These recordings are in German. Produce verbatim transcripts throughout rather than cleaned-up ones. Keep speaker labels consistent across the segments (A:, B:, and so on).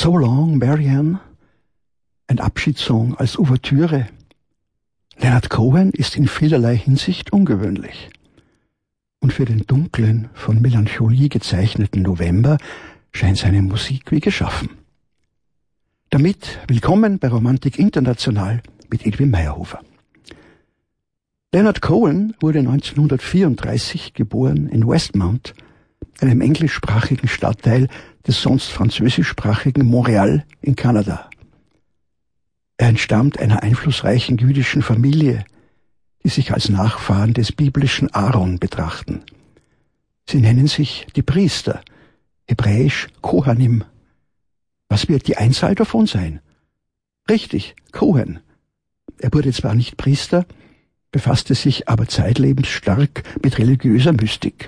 A: So Long, Marianne, ein Abschiedssong als Ouvertüre. Leonard Cohen ist in vielerlei Hinsicht ungewöhnlich. Und für den dunklen, von Melancholie gezeichneten November scheint seine Musik wie geschaffen. Damit willkommen bei Romantik International mit Edwin Meyerhofer. Leonard Cohen wurde neunzehnhundertvierunddreißig geboren in Westmount, einem englischsprachigen Stadtteil des sonst französischsprachigen Montreal in Kanada. Er entstammt einer einflussreichen jüdischen Familie, die sich als Nachfahren des biblischen Aaron betrachten. Sie nennen sich die Priester, hebräisch Kohanim. Was wird die Einzahl davon sein? Richtig, Cohen. Er wurde zwar nicht Priester, befasste sich aber zeitlebens stark mit religiöser Mystik.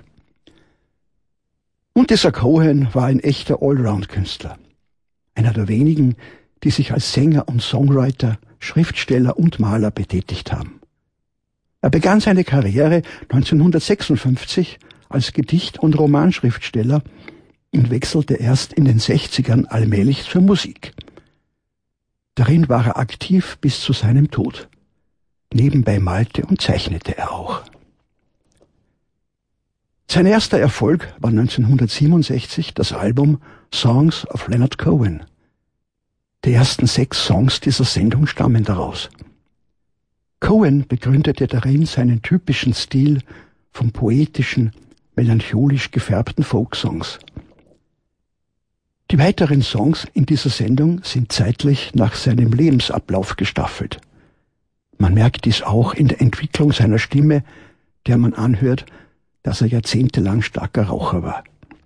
A: Und dieser Cohen war ein echter Allround-Künstler. Einer der wenigen, die sich als Sänger und Songwriter, Schriftsteller und Maler betätigt haben. Er begann seine Karriere neunzehnhundertsechsundfünfzig als Gedicht- und Romanschriftsteller und wechselte erst in den sechzigern allmählich zur Musik. Darin war er aktiv bis zu seinem Tod. Nebenbei malte und zeichnete er auch. Sein erster Erfolg war neunzehnhundertsiebenundsechzig das Album Songs of Leonard Cohen. Die ersten sechs Songs dieser Sendung stammen daraus. Cohen begründete darin seinen typischen Stil von poetischen, melancholisch gefärbten Folksongs. Die weiteren Songs in dieser Sendung sind zeitlich nach seinem Lebensablauf gestaffelt. Man merkt dies auch in der Entwicklung seiner Stimme, der man anhört, dass er jahrzehntelang starker Raucher war.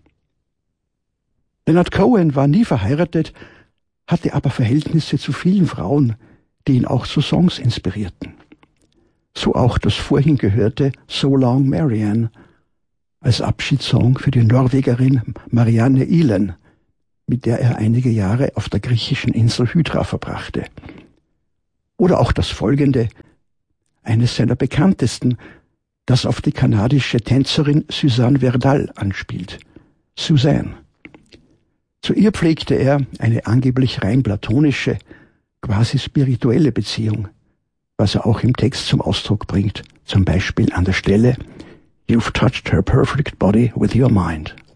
A: Leonard Cohen war nie verheiratet, hatte aber Verhältnisse zu vielen Frauen, die ihn auch zu Songs inspirierten. So auch das vorhin gehörte So Long Marianne als Abschiedssong für die Norwegerin Marianne Ihlen, mit der er einige Jahre auf der griechischen Insel Hydra verbrachte. Oder auch das folgende, eines seiner bekanntesten, das auf die kanadische Tänzerin Suzanne Verdal anspielt. Suzanne. Zu ihr pflegte er eine angeblich rein platonische, quasi spirituelle Beziehung, was er auch im Text zum Ausdruck bringt, zum Beispiel an der Stelle You've touched her perfect body with your mind.